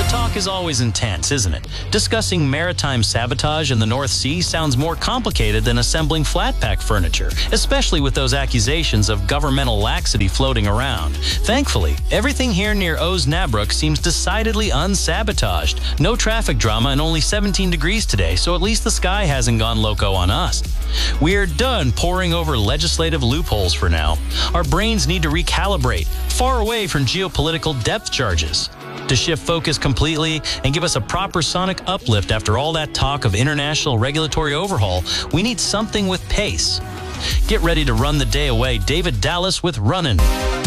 Talk is always intense, isn't it? Discussing maritime sabotage in the North Sea sounds more complicated than assembling flat-pack furniture, especially with those accusations of governmental laxity floating around. Thankfully, everything here near Osnabrück seems decidedly unsabotaged. No traffic drama and only 17 degrees today, so at least the sky hasn't gone loco on us. We're done poring over legislative loopholes for now. Our brains need to recalibrate, far away from geopolitical depth charges. To shift focus completely and give us a proper sonic uplift after all that talk of international regulatory overhaul, we need something with pace. Get ready to run the day away. David Dallas with Runnin'.